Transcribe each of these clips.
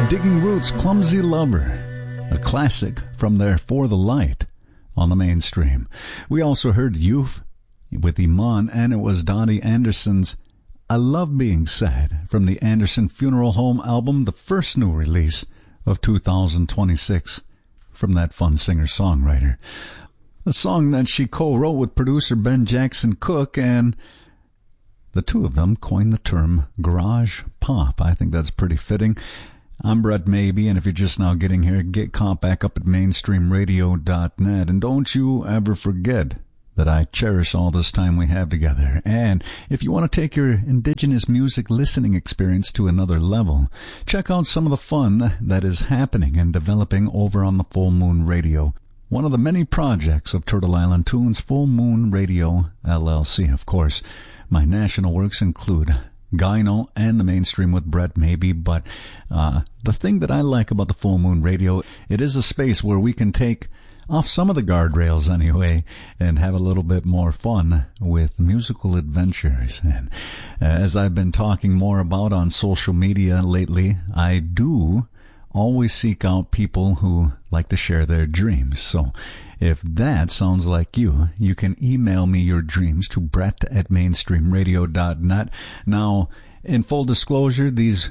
Digging Roots, Clumsy Lover, a classic from their For the Light on the Mainstream. We also heard Youth with Iman, and it was Dottie Anderson's I Love Being Sad from the Anderson Funeral Home album, the first new release of 2026 from that fun singer-songwriter. A song that she co-wrote with producer Ben Jackson Cook, and the two of them coined the term garage pop. I think that's pretty fitting. I'm Brett Maybe, and if you're just now getting here, get caught back up at mainstreamradio.net. And don't you ever forget that I cherish all this time we have together. And if you want to take your indigenous music listening experience to another level, check out some of the fun that is happening and developing over on the Full Moon Radio, one of the many projects of Turtle Island Tunes, Full Moon Radio LLC. Of course, my national works include Gyno and the Mainstream with Brett Maybe, but the thing that I like about the Full Moon Radio, it is a space where we can take off some of the guardrails anyway and have a little bit more fun with musical adventures. And as I've been talking more about on social media lately, I do always seek out people who like to share their dreams. So if that sounds like you, you can email me your dreams to brett@mainstreamradio.net. Now, in full disclosure, these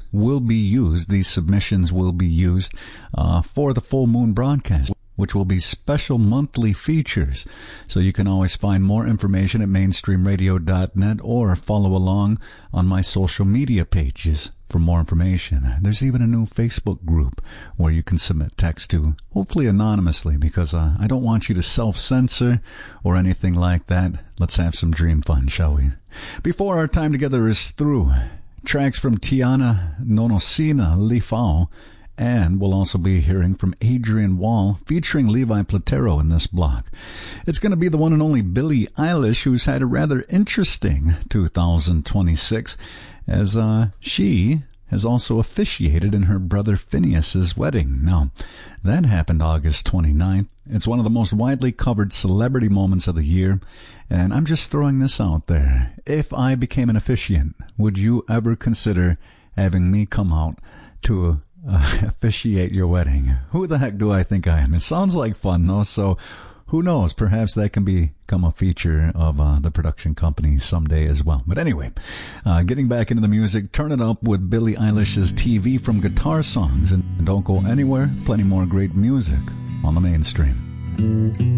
submissions will be used for the Full Moon broadcast, which will be special monthly features. So you can always find more information at mainstreamradio.net or follow along on my social media pages for more information. There's even a new Facebook group where you can submit text to, hopefully anonymously, because I don't want you to self-censor or anything like that. Let's have some dream fun, shall we? Before our time together is through, tracks from Tiana Nonosina Lifao, and we'll also be hearing from Adrian Wall featuring Levi Platero in this block. It's going to be the one and only Billie Eilish, who's had a rather interesting 2026, as she has also officiated in her brother Phineas's wedding. Now, that happened August 29th. It's one of the most widely covered celebrity moments of the year, and I'm just throwing this out there. If I became an officiant, would you ever consider having me come out to officiate your wedding? Who the heck do I think I am? It sounds like fun, though, so who knows? Perhaps that can become a feature of the production company someday as well. But anyway, getting back into the music, turn it up with Billie Eilish's TV from Guitar Songs. And don't go anywhere, plenty more great music on the Mainstream.